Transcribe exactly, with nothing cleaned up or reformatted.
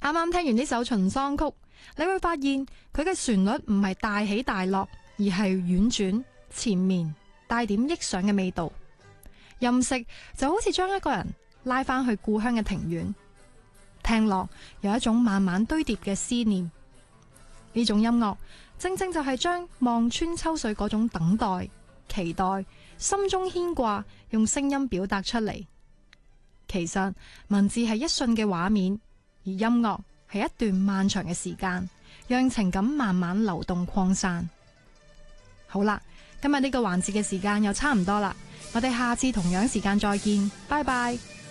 啱啱聽完呢首秦桑曲，你會發現佢嘅旋律唔係大起大落，而係婉轉纏綿，帶點憶想嘅味道。音色就好似將一個人拉返去故鄉嘅庭院，聽落有一種慢慢堆疊嘅思念。呢種音樂正正就係將望穿秋水嗰種等待、期待、心中牽掛用聲音表達出嚟。其實文字係一瞬嘅畫面，而音樂係一段漫長嘅時間，讓情感慢慢流動擴散。好啦，今日呢個環節嘅時間又差唔多啦，我哋下次同樣時間再見，拜拜。